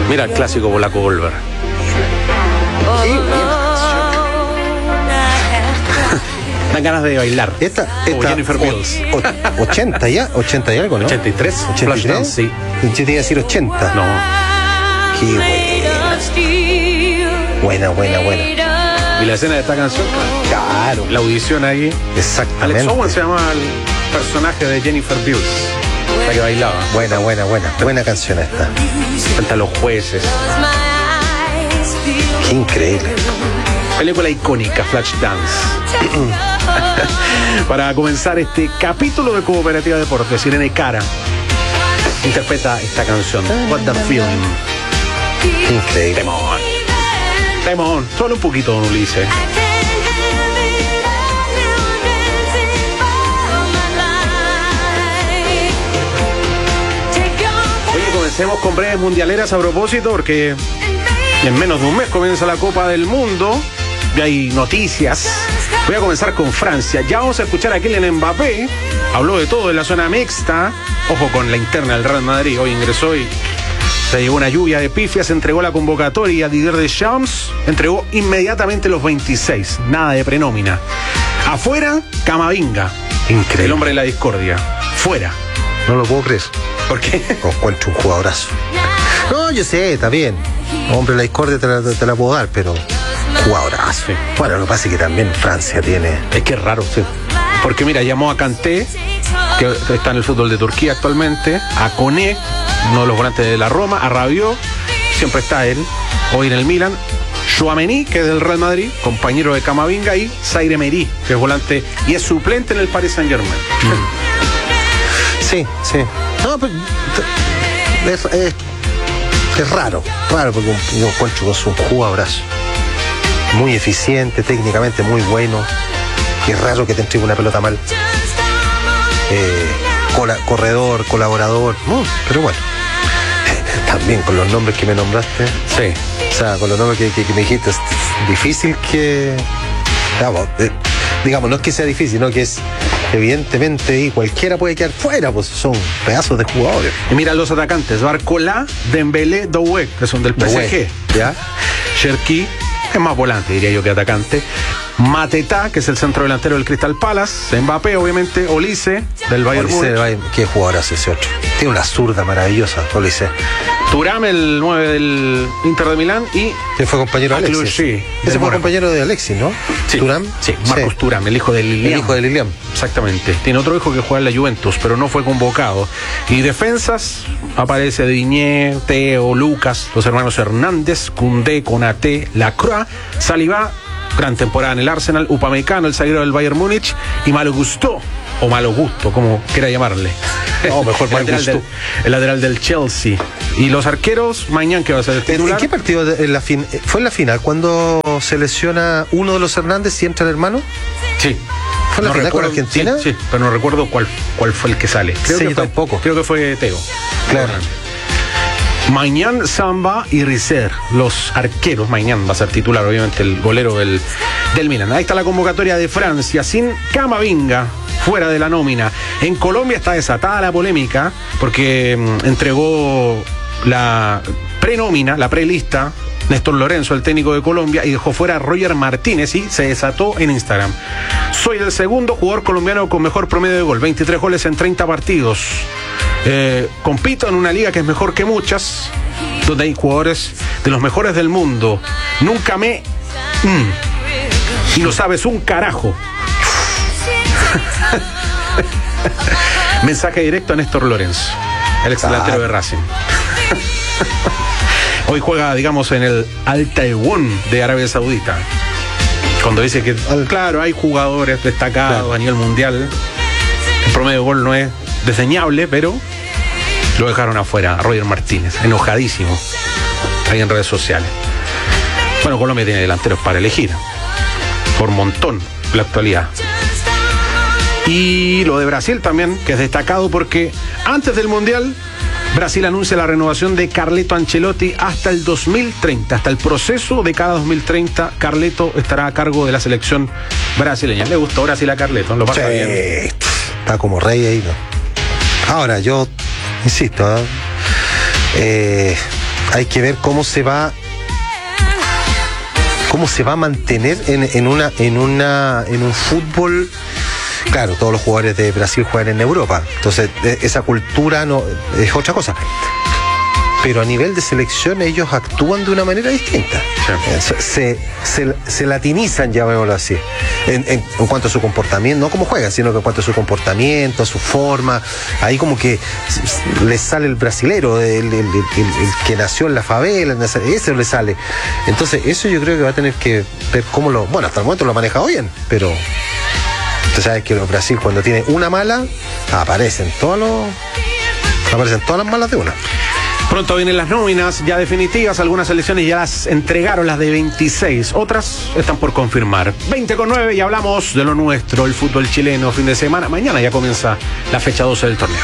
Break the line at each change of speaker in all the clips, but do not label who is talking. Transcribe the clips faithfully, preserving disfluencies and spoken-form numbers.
Mira el clásico polaco Volver. Dan ganas de bailar.
Esta,
Como
esta
Jennifer Beals.
o- ochenta ya, ochenta y algo, ¿no?
ochenta y tres.
ochenta y
Flashdance,
tres.
sí.
Yo te iba a decir ochenta.
No.
Qué buena. Buena, buena, buena.
Y la escena de esta canción,
Claro.
la audición ahí.
Exactamente.
Alex Owen se llama el personaje de Jennifer Beals, la que bailaba.
Buena, buena, buena. Buena canción esta.
Frente a los jueces.
Qué increíble.
Película icónica, Flashdance. Para comenzar este capítulo de Cooperativa Deportes, Irene Cara interpreta esta canción, What the Feeling.
Qué increíble.
Temón. Temón. Solo un poquito, don Ulises. Oye, comencemos con breves mundialeras a propósito, porque en menos de un mes comienza la Copa del Mundo y hay noticias. Voy a comenzar con Francia. Ya vamos a escuchar a Kylian Mbappé. Habló de todo en la zona mixta. Ojo con la interna del Real Madrid. Hoy ingresó y se llevó una lluvia de pifias. Entregó la convocatoria a Didier Deschamps. Entregó inmediatamente los veintiséis. Nada de prenómina. Afuera, Camavinga.
Increíble.
El hombre de la discordia. Fuera.
No lo puedo creer.
¿Por qué?
Encuentro un jugadorazo. No, yo sé, está bien. Hombre, la discordia te la, te la puedo dar, pero jugadorazo.
Sí.
Bueno, lo que pasa es que también Francia tiene.
Es que es raro, sí. Porque mira, llamó a Kanté, que está en el fútbol de Turquía actualmente, a Koné, uno de los volantes de la Roma, a Rabiot, siempre está él, hoy en el Milan, Tchouaméni, que es del Real Madrid, compañero de Camavinga, y Zaire Emery, que es volante y es suplente en el Paris Saint-Germain.
Sí, sí. No, pero es, es, es raro, raro, porque un- yo encuentro que es un jugadorazo. Muy eficiente, técnicamente muy bueno. Es raro que te entregue una pelota mal. Eh, cola- corredor, colaborador, no, pero bueno. También con los nombres que me nombraste.
Sí.
O sea, con los nombres que, que- que me dijiste, es difícil que. Digamos, eh, digamos, no es que sea difícil, no que es. Evidentemente, y cualquiera puede quedar fuera, pues son pedazos de jugadores.
Y mira los atacantes, Barcola, Dembélé, Doué, que son del P S G.
¿Ya?
Cherki, es más volante, diría yo, que atacante. Mateta, que es el centro delantero del Crystal Palace. Mbappé, obviamente. Olise, del Bayern
Olise,
Múnich.
Bayern, qué jugador hace ese otro. Tiene una zurda maravillosa, Olise.
Thuram, el nueve del Inter de Milán. Y
Que fue compañero de Alexis.
Clichy,
Ese
del
fue
Mónaco.
compañero de Alexis, ¿no?
Sí,
Thuram.
sí, Marcus Thuram, el hijo de Lilian.
El hijo de Lilian.
Exactamente. Tiene otro hijo que juega en la Juventus, pero no fue convocado. Y defensas, aparece Diñé, Teo, Lucas, los hermanos Hernández, Koundé, Konaté, Lacroix, Saliba, gran temporada en el Arsenal, Upamecano, el zaguero del Bayern Múnich, y Malo Gusto, o Malo Gusto, como quiera llamarle.
No, mejor
el,
Mal
lateral
Gusto.
del, el lateral del Chelsea. Y los arqueros, Mañán, que va a ser el
¿En,
titular.
en qué partido de- en la fin, fue en la final cuando se lesiona uno de los Hernández y entra el hermano?
Sí.
¿Fue la final con Argentina?
Sí, sí, pero no recuerdo cuál, cuál fue el que sale. Creo
Sí,
que
yo
fue,
tampoco.
Creo que fue Teo.
Claro.
Mañán, Samba y Rizer, los arqueros. Mañán va a ser titular, obviamente, el golero del, del Milan. Ahí está la convocatoria de Francia, sin Camavinga, fuera de la nómina. En Colombia está desatada la polémica, porque mm, entregó la prenómina, la prelista, Néstor Lorenzo, el técnico de Colombia, y dejó fuera a Roger Martínez, y se desató en Instagram. Soy el segundo jugador colombiano con mejor promedio de gol, veintitrés goles en treinta partidos. Eh, compito en una liga que es mejor que muchas, donde hay jugadores de los mejores del mundo. Nunca me... Mm, y no sabes un carajo. Mensaje directo a Néstor Lorenzo, el ex delantero de Racing. Hoy juega, digamos, en el Al Taiwán de Arabia Saudita. Cuando dice que, claro, hay jugadores destacados claro. a nivel mundial. El promedio de gol no es desdeñable, pero lo dejaron afuera, a Roger Martínez, enojadísimo, ahí en redes sociales. Bueno, Colombia tiene delanteros para elegir, por montón, en la actualidad. Y lo de Brasil también, que es destacado porque antes del Mundial, Brasil anuncia la renovación de Carleto Ancelotti hasta el dos mil treinta. Hasta el proceso de cada dos mil treinta, Carleto estará a cargo de la selección brasileña. Le gustó Brasil a Carleto, lo pasa
sí,
bien.
Está como rey ahí, ¿no? Ahora, yo insisto, ¿eh? Eh, hay que ver cómo se va cómo se va a mantener en, en una en una en un fútbol. Claro, todos los jugadores de Brasil juegan en Europa, entonces esa cultura no es otra cosa. Pero a nivel de selección ellos actúan de una manera distinta. Sí. Se, se, se latinizan, llamémoslo así, en, en, en cuanto a su comportamiento, no como juegan, sino que en cuanto a su comportamiento, a su forma. Ahí como que les sale el brasilero, el, el, el, el, el que nació en la favela, ese le sale. Entonces eso yo creo que va a tener que ver cómo lo... Bueno, hasta el momento lo ha manejado bien, pero... Usted sabe que los Brasil cuando tiene una mala, aparecen todos los... aparecen todas las malas de una.
Pronto vienen las nóminas ya definitivas, algunas selecciones ya las entregaron, las de veintiséis, otras están por confirmar. veinte con nueve y hablamos de lo nuestro, el fútbol chileno, fin de semana. Mañana ya comienza la fecha doce del torneo.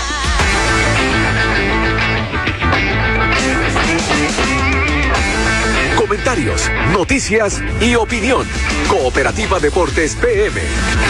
Comentarios, noticias y opinión. Cooperativa Deportes P M.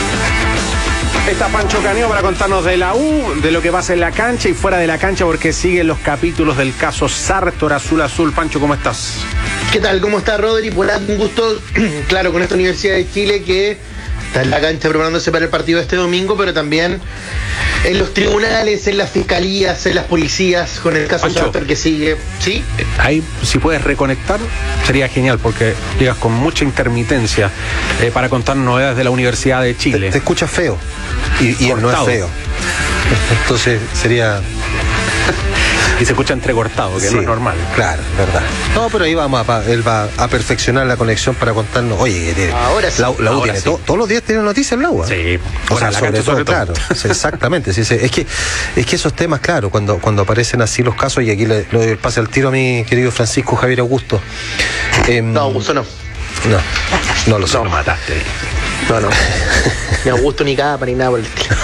Está Pancho Caneo para contarnos de la U, de lo que pasa en la cancha y fuera de la cancha, porque siguen los capítulos del caso Sartor Azul Azul. Pancho, ¿cómo estás?
¿Qué tal? ¿Cómo está, Rodri? Por un gusto, claro, con esta Universidad de Chile que está en la cancha preparándose para el partido de este domingo, pero también en los tribunales, en las fiscalías, en las policías, con el caso Sartor que sigue. ¿Sí?
Ahí, si puedes reconectar, sería genial, porque llegas con mucha intermitencia eh, para contar novedades de la Universidad de Chile.
Te, te escuchas feo. Y, y él no es feo. Entonces sería...
Y se escucha entrecortado, que sí, no es normal.
Claro, verdad. No, pero ahí vamos a, él va a perfeccionar la conexión para contarnos. Oye, tiene,
ahora sí.
La, la U
ahora
tiene
sí.
to, todos los días tiene noticias en la U.
Sí.
O, o sea,
sea
sobre todo,
sobre todo,
claro. Sí, exactamente. Sí, sí. Es que es que esos temas, claro, cuando, cuando aparecen así los casos, y aquí le, le doy el pase al tiro a mi querido Francisco Javier Augusto.
Eh, no, Augusto no.
No, no lo sé.
No, lo mataste.
No, no. Ni Augusto ni Capa ni nada por el estilo.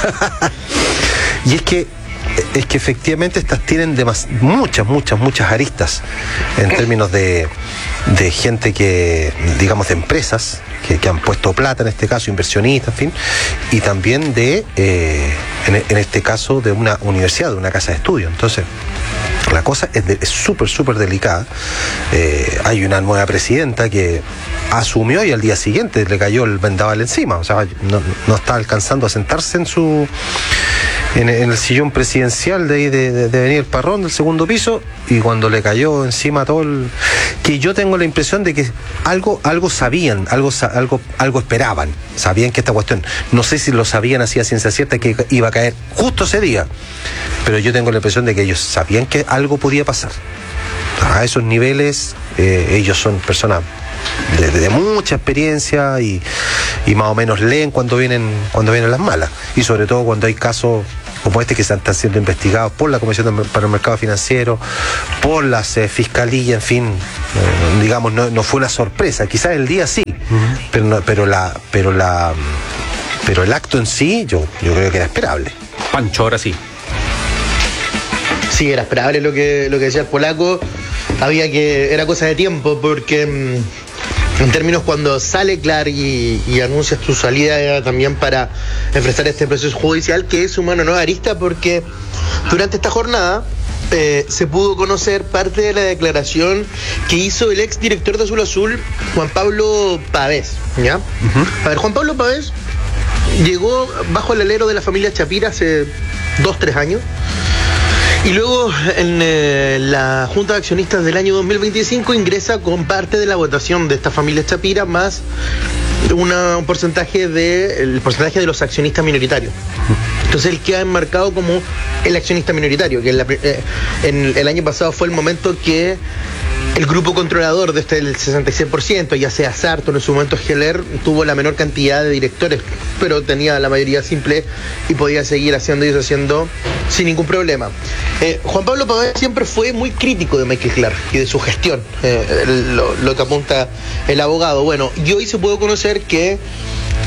Y es que es que efectivamente estas tienen demas, muchas, muchas, muchas aristas en términos de, de gente que, digamos, de empresas que, que han puesto plata en este caso, inversionistas, en fin, y también de, eh, en, en este caso, de una universidad, de una casa de estudio. Entonces, la cosa es súper, súper delicada. Eh, hay una nueva presidenta que asumió y al día siguiente le cayó el vendaval encima. O sea, no, no está alcanzando a sentarse en su en, en el sillón presidencial de, ahí de, de, de venir el parrón del segundo piso, y cuando le cayó encima todo el... Que yo tengo la impresión de que algo algo sabían, algo algo algo esperaban, sabían que esta cuestión, no sé si lo sabían así a ciencia cierta que iba a caer justo ese día, pero yo tengo la impresión de que ellos sabían que algo podía pasar. A esos niveles, eh, ellos son personas de, de, de mucha experiencia y, y más o menos leen cuando vienen cuando vienen las malas, y sobre todo cuando hay casos como este que están siendo investigados por la Comisión para el Mercado Financiero, por las eh, fiscalías, en fin, eh, digamos, no, no fue una sorpresa, quizás el día sí, uh-huh. pero no, pero la pero la pero el acto en sí yo, yo creo que era esperable.
Pancho, ahora sí.
Sí, era esperable lo que, lo que decía el polaco. Había que, era cosa de tiempo, porque en términos cuando sale Clark y, y anuncia su salida, era también para enfrentar este proceso judicial que es humano, no arista, porque durante esta jornada eh, se pudo conocer parte de la declaración que hizo el ex director de Azul Azul, Juan Pablo Pavés, ¿ya? Uh-huh. A ver, Juan Pablo Pavés llegó bajo el alero de la familia Chapira hace dos, tres años. Y luego en eh, la Junta de Accionistas del año dos mil veinticinco ingresa con parte de la votación de esta familia Chapira más una, un porcentaje de el porcentaje de los accionistas minoritarios. Entonces él queda enmarcado como el accionista minoritario, que en, la, eh, en el año pasado fue el momento que el grupo controlador de este del sesenta y seis por ciento, ya sea Sartor, en su momento Heller, tuvo la menor cantidad de directores, pero tenía la mayoría simple y podía seguir haciendo y deshaciendo sin ningún problema. Eh, Juan Pablo Pavés siempre fue muy crítico de Michael Clark y de su gestión, eh, lo, lo que apunta el abogado. Bueno, y hoy se pudo conocer que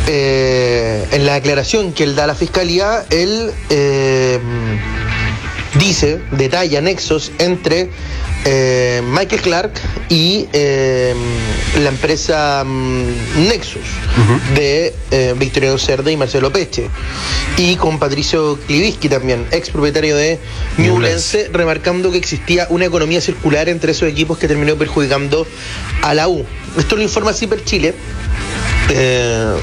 eh, en la declaración que él da a la fiscalía, él... Eh, dice, detalla nexos entre eh, Michael Clark y eh, la empresa um, Nexus uh-huh. de eh, Victoriano Cerda y Marcelo Peche, y con Patricio Kliviski también, ex propietario de Ñublense, remarcando que existía una economía circular entre esos equipos que terminó perjudicando a la U. Esto lo informa Ciper Chile. Eh,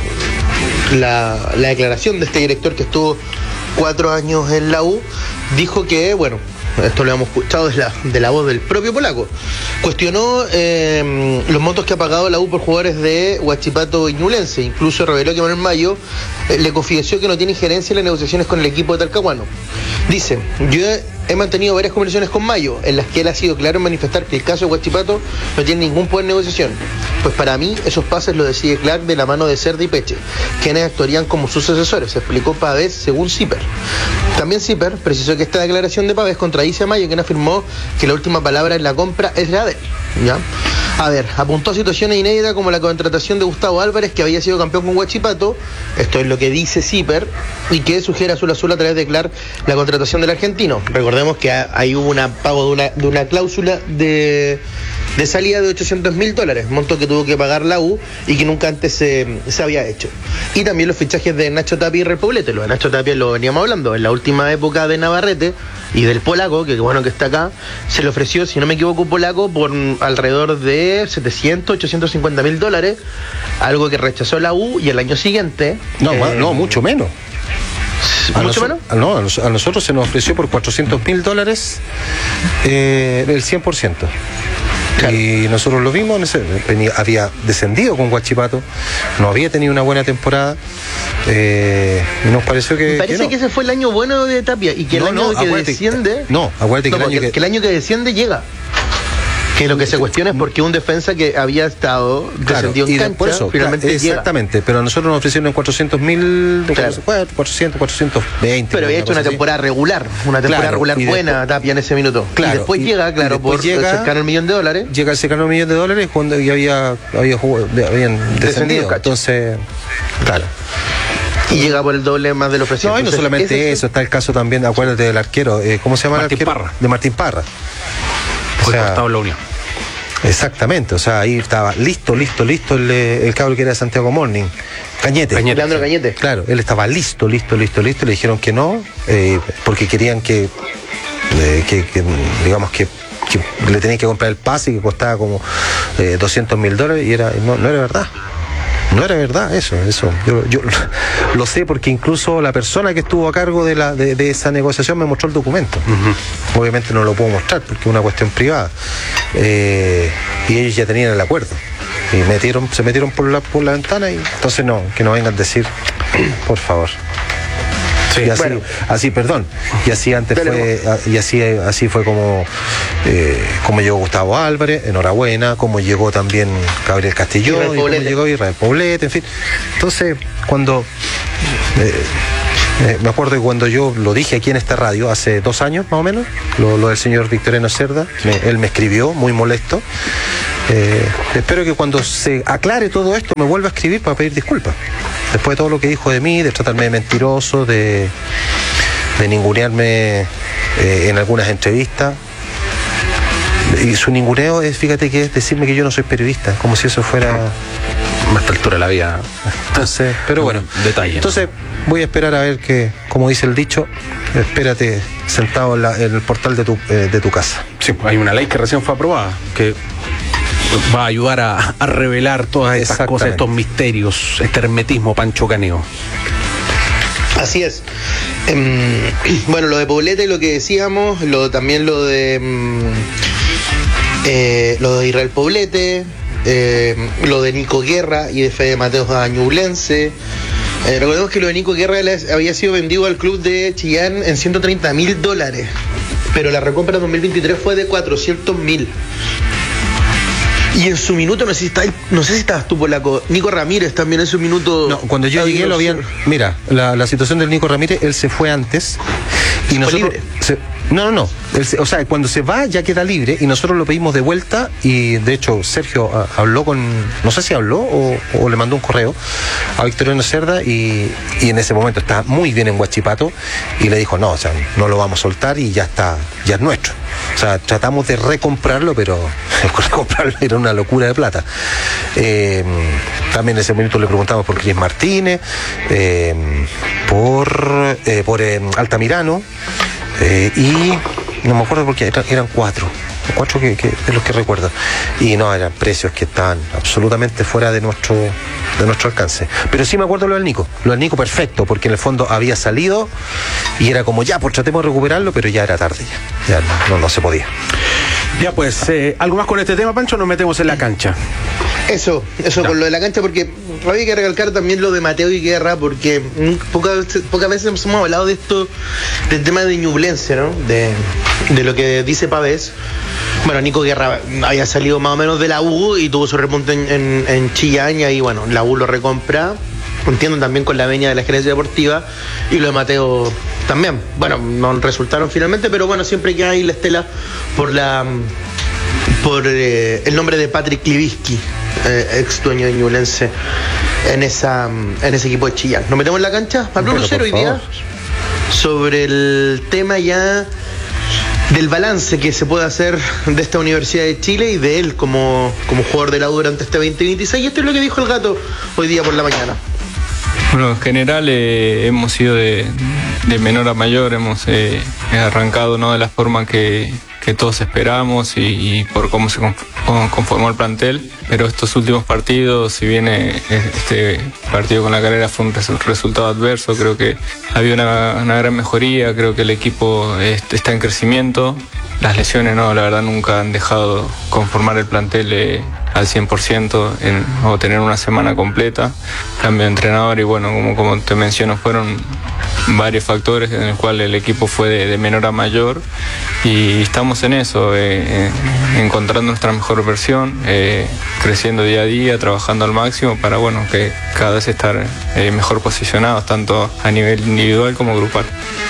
la, la declaración de este director que estuvo cuatro años en la U dijo que, bueno, esto lo hemos escuchado de la, de la voz del propio polaco, cuestionó eh, los montos que ha pagado la U por jugadores de Huachipato y Ñublense. Incluso reveló que Manuel Mayo eh, le confidenció que no tiene injerencia en las negociaciones con el equipo de Talcahuano. Dice, yo he, he mantenido varias conversaciones con Mayo en las que él ha sido claro en manifestar que el caso de Huachipato no tiene ningún poder de negociación, pues para mí esos pases los decide Clark de la mano de Cerda y Peche, quienes actuarían como sus asesores, explicó Pavés según Ciper. También Ciper precisó que esta declaración de Pavés contradice a Mayo, quien afirmó que la última palabra en la compra es la de él. ¿Ya? A ver, apuntó a situaciones inéditas como la contratación de Gustavo Álvarez, que había sido campeón con Huachipato, esto es lo que dice Ciper, y que sugiere azul azul a través de Clark la contratación del argentino. Recordemos que ahí hubo un pago de una, de una cláusula de, de salida de ochocientos mil dólares, monto que tuvo que pagar la U y que nunca antes se, se había hecho. Y también los fichajes de Nacho Tapia y Repoblete. Lo de Nacho Tapia lo veníamos hablando en la última época de Navarrete y del polaco, que bueno que está acá, se le ofreció, si no me equivoco, polaco por alrededor de setecientos, ochocientos cincuenta mil dólares, algo que rechazó la U, y el año siguiente...
No,
eh,
no, mucho menos.
¿Mucho menos?
No, a, nos, a nosotros se nos ofreció por cuatrocientos mil dólares eh, el cien por ciento. Claro. Y nosotros lo vimos, venía, había descendido con Huachipato, no había tenido una buena temporada, eh, y nos pareció que...
Me parece que, no. que ese fue el año bueno de Tapia, y que el no, año no, que desciende...
No, acuérdate que,
no,
el año
que,
que...
que el año que desciende llega. Que lo que se cuestiona es porque un defensa que había estado descendido
claro,
en cancha,
eso,
finalmente
claro,
llega.
Exactamente, pero a nosotros nos ofrecieron en cuatrocientos mil, claro. cuatrocientos, cuatrocientos veinte.
Pero había hecho una temporada así. regular, una temporada claro, regular buena después, Tapia en ese minuto.
Claro,
y después y, llega, claro, después por llega, cercano al millón de dólares.
Llega al cercano al millón de dólares cuando ya había, había jugado, habían descendido. descendido entonces, claro.
Y llega por el doble más de lo ofrecido.
No, y no solamente eso, está el caso también, acuérdate del arquero, eh, ¿cómo se llama
Martín
el arquero?
Parra.
De Martín Parra.
Fue cortado en la Unión.
Exactamente, o sea, ahí estaba listo, listo, listo el, el cabro que era de Santiago Morning, Cañete.
Cañete. Leandro Cañete.
Claro, él estaba listo, listo, listo, listo, le dijeron que no, eh, porque querían que, eh, que, que digamos que, que le tenían que comprar el pase, que costaba como eh, doscientos mil dólares, y era no, no era verdad. No era verdad eso, eso. Yo, yo lo sé porque incluso la persona que estuvo a cargo de, la, de, de esa negociación me mostró el documento. Uh-huh. Obviamente no lo puedo mostrar porque es una cuestión privada. Eh, y ellos ya tenían el acuerdo. Y metieron, se metieron por la, por la ventana, y entonces no, que no vengan a decir, por favor. Sí, y así, bueno. así, perdón, y así antes Dale, fue, y así, así fue como, eh, como llegó Gustavo Álvarez, enhorabuena, como llegó también Gabriel Castellón, y como llegó Israel Poblete, en fin. Entonces, cuando eh, eh, me acuerdo que cuando yo lo dije aquí en esta radio, hace dos años más o menos, lo, lo del señor Victoriano Cerda, me, él me escribió muy molesto. Eh, espero que cuando se aclare todo esto me vuelva a escribir para pedir disculpas. Después de todo lo que dijo de mí, de tratarme de mentiroso, de, de ningunearme eh, en algunas entrevistas. Y su ninguneo es, fíjate que es decirme que yo no soy periodista, como si eso fuera
a esta altura de la vida.
Entonces, pero bueno,
detalle.
Entonces voy a esperar a ver que, como dice el dicho, espérate sentado en, la, en el portal de tu, eh, de tu casa.
Sí, hay una ley que recién fue aprobada que va a ayudar a, a revelar todas estas cosas, estos misterios, este hermetismo Pancho Caneo.
Así es. Eh, bueno, lo de Poblete, lo que decíamos, lo, también lo de eh, lo de Israel Poblete, eh, lo de Nico Guerra y de Fede Mateos a Ñublense. Eh, recordemos que lo de Nico Guerra había sido vendido al club de Chillán en ciento treinta mil dólares, pero la recompra dos mil veintitrés fue de cuatrocientos mil. Y en su minuto, no sé si está, no sé si estabas tú, polaco, Nico Ramírez también en su minuto.
No, cuando yo llegué lo habían. Mira, la, la situación del Nico Ramírez, él se fue antes y
¿Fue
nosotros.
libre?
Se, No, no, no. El, o sea, cuando se va ya queda libre y nosotros lo pedimos de vuelta y de hecho Sergio a, habló con, no sé si habló o, o le mandó un correo a Victoriano Cerda y, y en ese momento estaba muy bien en Huachipato y le dijo, no, o sea, no lo vamos a soltar y ya está, ya es nuestro. O sea, tratamos de recomprarlo, pero recomprarlo era una locura de plata. Eh, también en ese momento le preguntamos por Cris Martínez, eh, por, eh, por eh, Altamirano. Eh, y no me acuerdo porque eran, eran cuatro, cuatro que, que, de los que recuerdo. Y no, eran precios que estaban absolutamente fuera de nuestro de nuestro alcance. Pero sí me acuerdo lo del Nico, lo del Nico perfecto, porque en el fondo había salido y era como ya, pues tratemos de recuperarlo, pero ya era tarde, ya, ya no, no se podía.
Ya pues, eh, ¿algo más con este tema, Pancho? Nos metemos en la cancha.
Eso, eso
Ya.
con lo de la cancha, porque había que recalcar también lo de Mateo y Guerra, porque mm, pocas veces, pocas veces hemos hablado de esto, del tema de Ñublense, ¿no? De, de lo que dice Pavés. Bueno, Nico Guerra había salido más o menos de la U y tuvo su repunte en, en, en Chillán, y ahí, bueno, la U lo recompra. Entiendo también con la veña de la gerencia deportiva, y lo de Mateo también. Bueno, no resultaron finalmente, pero bueno, siempre queda ahí la estela por la por eh, el nombre de Patrick Kliviski, eh, ex dueño de Ñublense, en esa en ese equipo de Chillán. Nos metemos en la cancha, Pablo
Bueno,
Lucero, hoy
por
día
favor.
sobre el tema ya del balance que se puede hacer de esta Universidad de Chile y de él como, como jugador de la U durante este veinte veintiséis. Y esto es lo que dijo el Gato hoy día por la mañana.
Bueno, en general eh, hemos ido de, de menor a mayor, hemos eh, arrancado no de la forma que, que todos esperamos y, y por cómo se conformó el plantel, pero estos últimos partidos, si bien eh, este partido con La Calera fue un res- resultado adverso, creo que había una, una gran mejoría, creo que el equipo eh, está en crecimiento. Las lesiones, no, la verdad nunca han dejado conformar el plantel eh, al cien por ciento en, o tener una semana completa. Cambio de entrenador y bueno, como, como te menciono, fueron varios factores en el cual el equipo fue de, de menor a mayor y estamos en eso, eh, eh, encontrando nuestra mejor versión, eh, creciendo día a día, trabajando al máximo para bueno que cada vez estar eh, mejor posicionados, tanto a nivel individual como grupal.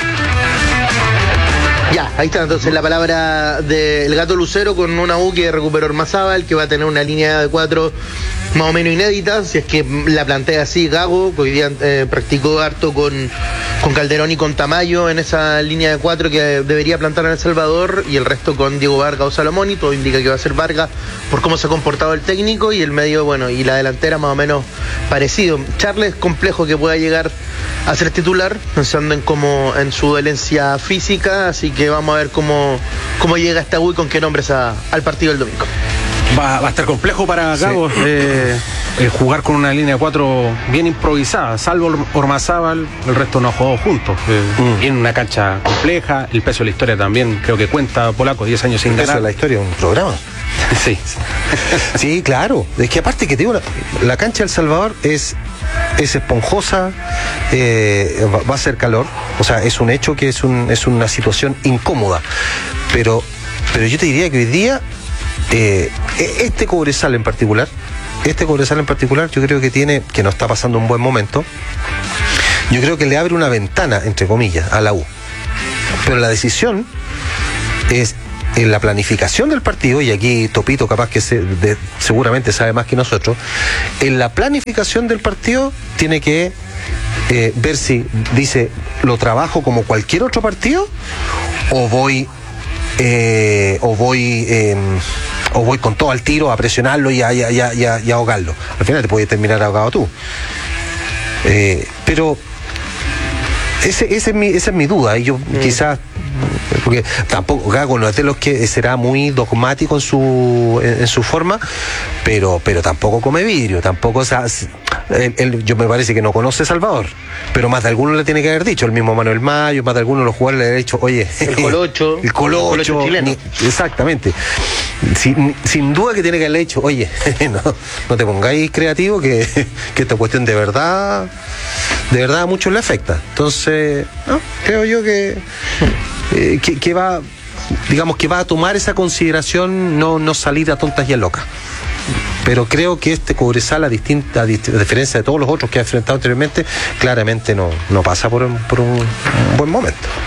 Ya, ahí está entonces la palabra del Gato Lucero con una U que recuperó Ormazábal, que va a tener una línea de cuatro más o menos inédita, si es que la plantea así Gago, que hoy día eh, practicó harto con, con Calderón y con Tamayo en esa línea de cuatro que debería plantar en El Salvador, y el resto con Diego Vargas o Salomón, y todo indica que va a ser Vargas por cómo se ha comportado el técnico, y el medio, bueno, y la delantera más o menos parecido. Charles, complejo que pueda llegar a ser titular, pensando en cómo en su dolencia física, así que vamos a ver cómo, cómo llega esta U y con qué nombres a, al partido del domingo.
Va, va a estar complejo para Gago eh, eh, jugar con una línea de cuatro bien improvisada, salvo Or- Ormazábal, el resto no ha jugado juntos. Eh,
Mm.
En una cancha compleja, el peso de la historia también creo que cuenta Polaco, diez años sin
Esa
ganar.
es la historia de un programa.
Sí.
Sí, claro. Es que aparte que te digo, la, la cancha del Salvador es, es esponjosa, eh, va, va a ser calor. O sea, es un hecho que es, un, es una situación incómoda. Pero, pero yo te diría que hoy día, eh, este Cobresal en particular, este Cobresal en particular, yo creo que tiene, que no está pasando un buen momento. Yo creo que le abre una ventana, entre comillas, a la U. Pero la decisión es en la planificación del partido, y aquí Topito capaz que se, de, seguramente sabe más que nosotros, en la planificación del partido tiene que eh, ver si dice, lo trabajo como cualquier otro partido o voy eh, o voy eh, o voy con todo al tiro a presionarlo y a, y a, y a, y a, y a ahogarlo. Al final te puedes terminar ahogado tú. Eh, pero ese, ese es mi, esa es mi duda, y yo mm. quizás, porque tampoco Gago no es de los que será muy dogmático en su en, en su forma, pero pero tampoco come vidrio, tampoco, o sea, él, él, yo me parece que no conoce Salvador, pero más de alguno le tiene que haber dicho, el mismo Manuel Mayo, más de alguno de los jugadores le ha dicho, oye,
el Colocho,
el
Colocho
el Colocho
chileno.
Ni, exactamente, sin, sin duda que tiene que haberle dicho, oye, no, no te pongáis creativo, que, que esta cuestión de verdad de verdad a muchos le afecta. Entonces, ¿no? creo yo que, eh, que que va, digamos que va a tomar esa consideración, no, no salir a tontas y a locas. Pero creo que este Cobresal, a distinta a, dist- a diferencia de todos los otros que ha enfrentado anteriormente, claramente no, no pasa por un, por un, un buen momento.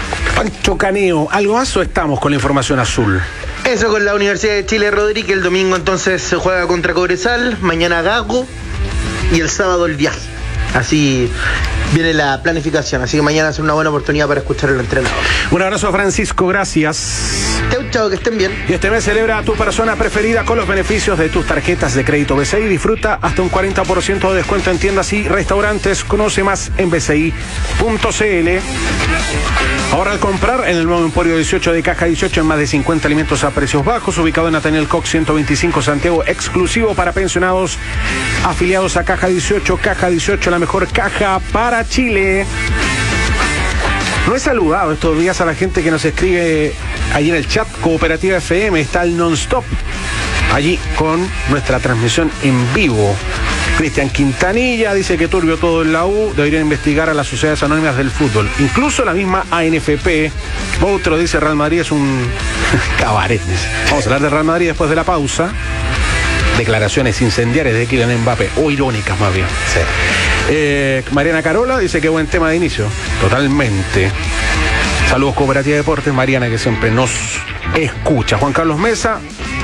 Pancho Caneo, ¿algo más o estamos con la información azul?
Eso con la Universidad de Chile, Rodríguez. El domingo entonces se juega contra Cobresal, mañana Gago y el sábado el viaje. Así viene la planificación, así que mañana es una buena oportunidad para escuchar al entrenador.
Un abrazo a Francisco, gracias.
Chau, chau, que estén bien.
Y este mes celebra a tu persona preferida con los beneficios de tus tarjetas de crédito B C I. Disfruta hasta un cuarenta por ciento de descuento en tiendas y restaurantes. Conoce más en b c i punto c l. Ahora al comprar en el nuevo Emporio dieciocho de Caja dieciocho en más de cincuenta alimentos a precios bajos, ubicado en Nathaniel Cox ciento veinticinco Santiago, exclusivo para pensionados afiliados a Caja dieciocho. Caja dieciocho, la mejor caja para Chile. No he saludado estos días a la gente que nos escribe ahí en el chat. Cooperativa F M, está el non-stop allí con nuestra transmisión en vivo. Cristian Quintanilla dice que turbio todo en la U, deberían investigar a las sociedades anónimas del fútbol, incluso la misma A N F P. Otro dice Real Madrid es un cabaret. Vamos a hablar de Real Madrid después de la pausa. Declaraciones incendiarias de Kylian Mbappé, o irónicas más bien.
Sí.
Eh, Mariana Carola dice que buen tema de inicio. Totalmente. Saludos Cooperativa Deportes, Mariana, que siempre nos escucha. Juan Carlos Mesa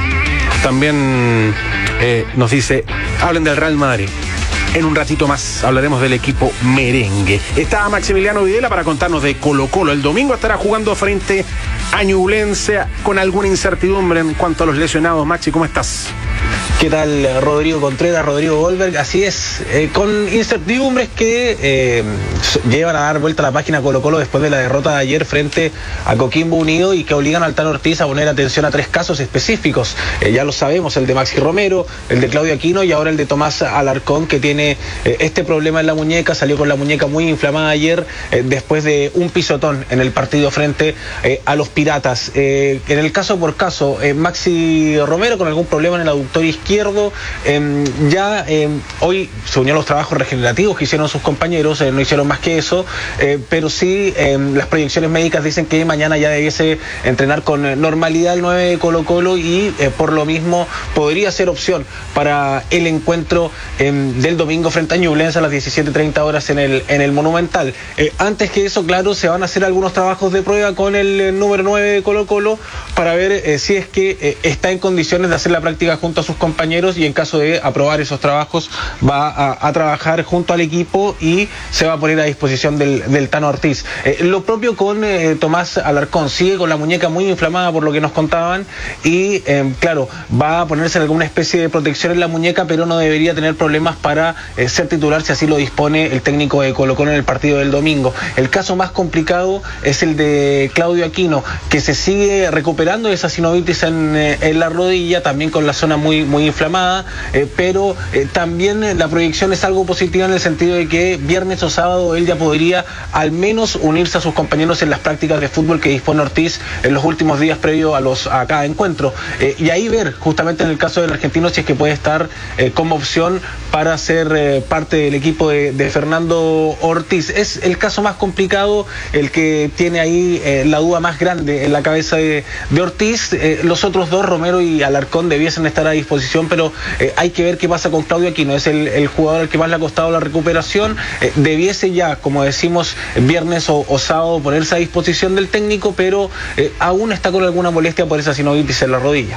también eh, nos dice, hablen del Real Madrid. En un ratito más hablaremos del equipo merengue. Está Maximiliano Videla para contarnos de Colo Colo. El domingo estará jugando frente a Ñublense con alguna incertidumbre en cuanto a los lesionados. Maxi, ¿cómo estás?
¿Qué tal, Rodrigo Contreras, Rodrigo Goldberg? Así es, eh, con incertidumbres que eh, llevan a dar vuelta a la página Colo Colo después de la derrota de ayer frente a Coquimbo Unido y que obligan al Tano Ortiz a poner atención a tres casos específicos. Eh, ya lo sabemos, el de Maxi Romero, el de Claudio Aquino y ahora el de Tomás Alarcón, que tiene eh, este problema en la muñeca. Salió con la muñeca muy inflamada ayer eh, después de un pisotón en el partido frente eh, a los Piratas. Eh, en el caso por caso, eh, Maxi Romero con algún problema en el aductor izquierdo. Izquierdo, eh, ya eh, hoy se unió a los trabajos regenerativos que hicieron sus compañeros, eh, no hicieron más que eso, eh, pero sí eh, las proyecciones médicas dicen que mañana ya debiese entrenar con normalidad el nueve de Colo Colo y eh, por lo mismo podría ser opción para el encuentro eh, del domingo frente a Ñublense a las diecisiete treinta horas en el, en el Monumental. Eh, antes que eso, claro, se van a hacer algunos trabajos de prueba con el eh, número nueve de Colo Colo para ver eh, si es que eh, está en condiciones de hacer la práctica junto a sus compañeros y en caso de aprobar esos trabajos va a, a trabajar junto al equipo y se va a poner a disposición del, del Tano Ortiz. Eh, lo propio con eh, Tomás Alarcón, sigue con la muñeca muy inflamada por lo que nos contaban y eh, claro, va a ponerse alguna especie de protección en la muñeca, pero no debería tener problemas para eh, ser titular si así lo dispone el técnico de Colo Colo en el partido del domingo. El caso más complicado es el de Claudio Aquino, que se sigue recuperando de esa sinovitis en, eh, en la rodilla, también con la zona muy, muy inflamada, eh, pero eh, también eh, la proyección es algo positiva en el sentido de que viernes o sábado él ya podría al menos unirse a sus compañeros en las prácticas de fútbol que dispone Ortiz en los últimos días previo a los a cada encuentro, eh, y ahí ver justamente en el caso del argentino si es que puede estar eh, como opción para ser eh, parte del equipo de, de Fernando Ortiz. Es el caso más complicado, el que tiene ahí eh, la duda más grande en la cabeza de, de Ortiz. Eh, los otros dos, Romero y Alarcón, debiesen estar a disposición, pero eh, hay que ver qué pasa con Claudio Aquino. Es el, el jugador al que más le ha costado la recuperación. Eh, debiese ya, como decimos, viernes o, o sábado ponerse a disposición del técnico, pero eh, aún está con alguna molestia por esa sinovitis en la rodilla.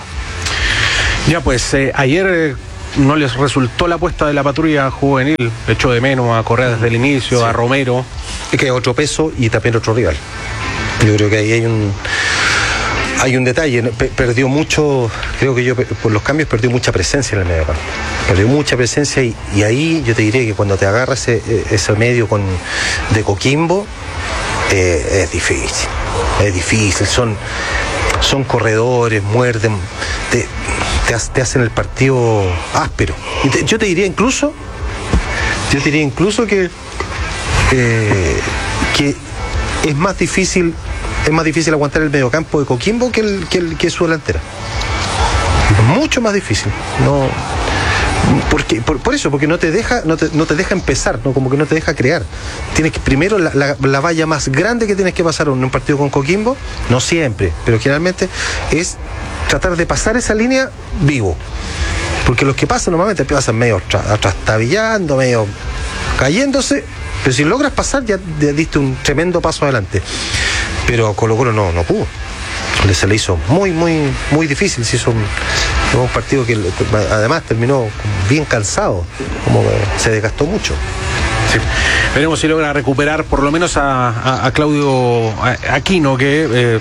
Ya pues, eh, ayer eh, no les resultó la apuesta de la patrulla juvenil, echó de menos a Correa desde el inicio, sí. A Romero.
Es que es otro peso y también otro rival. Yo creo que ahí hay un... Hay un detalle, perdió mucho, creo que yo por los cambios perdió mucha presencia en el medio campo. Perdió mucha presencia y, y ahí yo te diré que cuando te agarras ese, ese medio con, de Coquimbo, eh, es difícil, es difícil, son, son corredores, muerden, te, te, te hacen el partido áspero. Y te, yo te diría incluso, yo te diría incluso que, eh, que es más difícil es más difícil aguantar el mediocampo de Coquimbo que, el, que, el, que su delantera. Mucho más difícil. No, porque, por, por eso, porque no te deja, no te, no te deja empezar, ¿no? Como que no te deja crear. Tienes que primero la, la, la valla más grande que tienes que pasar en un partido con Coquimbo, no siempre, pero generalmente es tratar de pasar esa línea vivo. Porque los que pasan normalmente pasan medio trastabillando, medio cayéndose, pero si logras pasar ya, ya diste un tremendo paso adelante. pero Colo Colo no, no pudo. Se le hizo muy, muy, muy difícil. Se hizo un, un partido que además terminó bien cansado, como que se desgastó mucho.
Sí. Veremos si logra recuperar por lo menos a, a, a Claudio Aquino, que eh,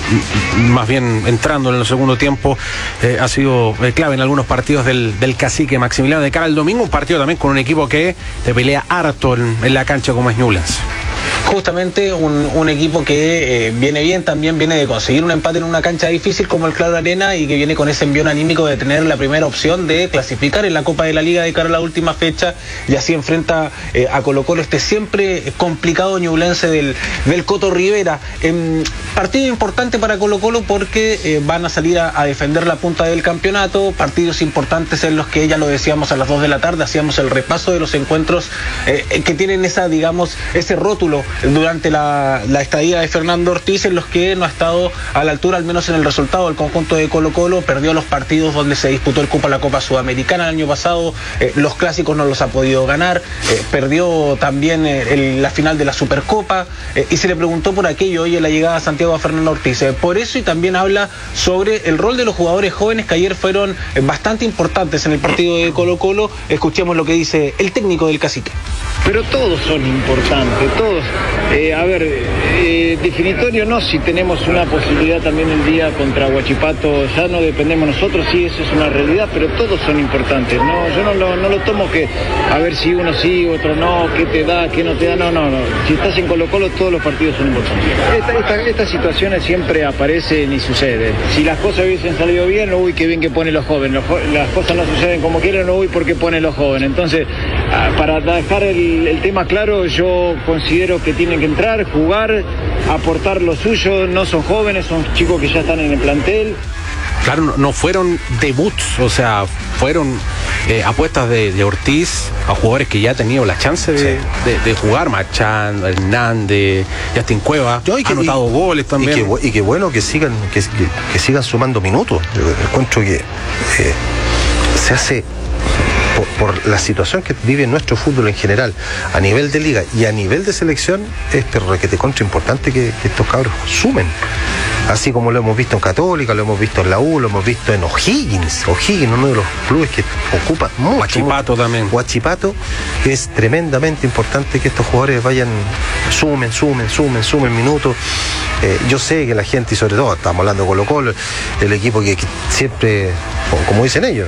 más bien entrando en el segundo tiempo eh, ha sido eh, clave en algunos partidos del, del cacique Maximiliano de cara al domingo, un partido también con un equipo que te pelea harto en, en la cancha como es Ñublense.
Justamente un, un equipo que eh, viene bien, también viene de conseguir un empate en una cancha difícil como el Claudio Arena y que viene con ese envión anímico de tener la primera opción de clasificar en la Copa de la Liga de cara a la última fecha, y así enfrenta eh, a Colo Colo, este siempre complicado Ñublense del, del Coto Rivera. Eh, partido importante para Colo Colo porque eh, van a salir a, a defender la punta del campeonato, partidos importantes en los que, ya lo decíamos, a las dos de la tarde hacíamos el repaso de los encuentros eh, que tienen esa, digamos, ese rótulo durante la, la estadía de Fernando Ortiz, en los que no ha estado a la altura, al menos en el resultado. El conjunto de Colo Colo perdió los partidos donde se disputó el Copa la Copa Sudamericana el año pasado, eh, los clásicos no los ha podido ganar, eh, perdió también eh, el, la final de la Supercopa, eh, y se le preguntó por aquello hoy en la llegada a Santiago a Fernando Ortiz. Eh, por eso, y también habla sobre el rol de los jugadores jóvenes que ayer fueron eh, bastante importantes en el partido de Colo Colo. Escuchemos lo que dice el técnico del cacique.
Pero todos son importantes, todos. Eh, a ver, eh, definitorio no, si tenemos una posibilidad también el día contra Huachipato, ya no dependemos nosotros, sí, eso es una realidad, pero todos son importantes. No, yo no lo, no lo tomo que a ver si uno sí, otro no, qué te da, qué no te da, no, no, no. Si estás en Colo Colo, todos los partidos son importantes. Esta, esta, estas situaciones siempre aparecen y suceden. Si las cosas hubiesen salido bien, uy, qué bien que ponen los jóvenes. Los, las cosas no suceden como quieren, uy, porque ponen los jóvenes. Entonces, para dejar el, el tema claro, yo considero que tienen que entrar, jugar, aportar lo suyo. No son jóvenes, son chicos que ya están en el plantel.
Claro, no, no fueron debuts, o sea, fueron eh, apuestas de, de Ortiz a jugadores que ya han tenido la chance de, sí. de, de jugar. Machán, Hernández, Justin Cueva, Yo, y que, ha anotado y, goles también.
Y que, y que bueno que sigan, que, que, que sigan sumando minutos. Yo encuentro que eh, se hace... Por, por la situación que vive nuestro fútbol en general, a nivel de liga y a nivel de selección, es pero que te contra importante que, que estos cabros sumen. Así como lo hemos visto en Católica, lo hemos visto en la U, lo hemos visto en O'Higgins. O'Higgins, uno de los clubes que ocupa mucho.
Huachipato
mucho.
también.
Huachipato, es tremendamente importante que estos jugadores vayan, sumen, sumen, sumen, sumen minutos. Eh, yo sé que la gente, y sobre todo, estamos hablando de Colo Colo, el equipo que, que siempre, como dicen ellos,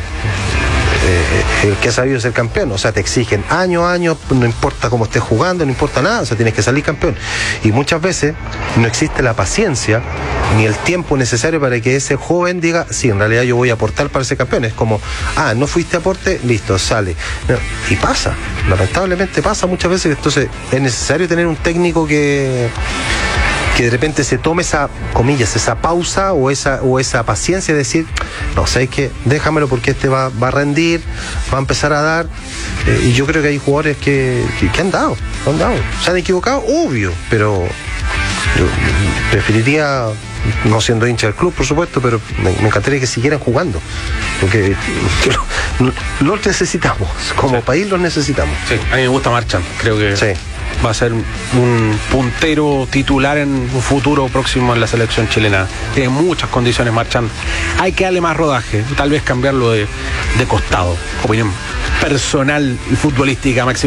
Eh, el que ha sabido ser campeón, o sea, te exigen año a año, no importa cómo estés jugando, no importa nada, o sea, tienes que salir campeón. Y muchas veces no existe la paciencia ni el tiempo necesario para que ese joven diga, sí, en realidad yo voy a aportar para ser campeón. Es como, ah, no fuiste a aporte, listo, sale. No, y pasa, lamentablemente pasa muchas veces. Entonces es necesario tener un técnico que que de repente se tome esa, comillas, esa pausa o esa o esa paciencia de decir, no, ¿sabes qué? Déjamelo porque este va, va a rendir, va a empezar a dar. Eh, y yo creo que hay jugadores que, que, que han dado, han dado. ¿Se han equivocado? Obvio, pero yo preferiría, no siendo hincha del club, por supuesto, pero me, me encantaría que siguieran jugando, porque los lo necesitamos, como sí. país los necesitamos.
Sí, a mí me gusta Marchand, creo que sí. va a ser un puntero titular en un futuro próximo en la selección chilena. Tiene muchas condiciones Marchand. Hay que darle más rodaje, tal vez cambiarlo de, de costado. Opinión personal y futbolística, Maxi.